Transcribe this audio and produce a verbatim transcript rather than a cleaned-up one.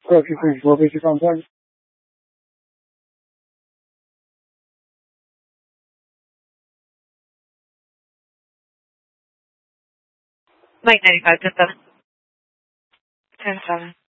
Okay, thanks. What was your contact? Mike ninety-five, ten seven. ten seven.